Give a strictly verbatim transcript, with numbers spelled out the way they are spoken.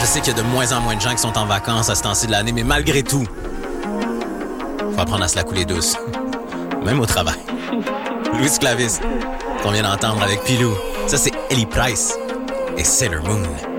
sais qu'il y a de moins en moins de gens qui sont en vacances à ce temps-ci de l'année, mais malgré tout, faut apprendre à se la couler douce. Même au travail. Louis Clavis, qu'on vient d'entendre avec Pilou. Ça, c'est Ellie Price et Sailor Moon.